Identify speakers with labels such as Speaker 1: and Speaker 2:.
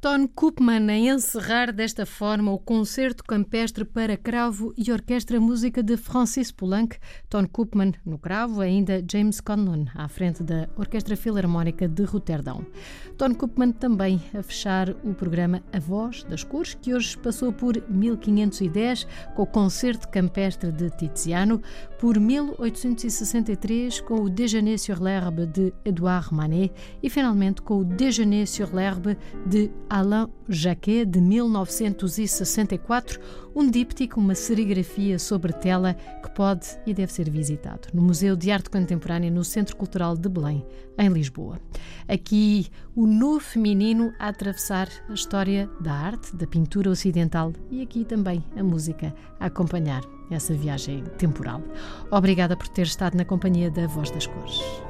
Speaker 1: Ton Koopman a encerrar desta forma o concerto campestre para cravo e orquestra música de Francis Poulenc. Ton Koopman no cravo, ainda James Conlon à frente da Orquestra Filarmónica de Roterdão. Ton Koopman também a fechar o programa A Voz das Cores, que hoje passou por 1510 com o concerto campestre de Tiziano, por 1863 com o Déjeuner sur l'herbe de Édouard Manet e finalmente com o Déjeuner sur l'herbe de Alain Jacquet, de 1964, um díptico, uma serigrafia sobre tela que pode e deve ser visitado no Museu de Arte Contemporânea no Centro Cultural de Belém, em Lisboa. Aqui, o nu feminino a atravessar a história da arte, da pintura ocidental e aqui também a música a acompanhar essa viagem temporal. Obrigada por ter estado na companhia da Voz das Cores.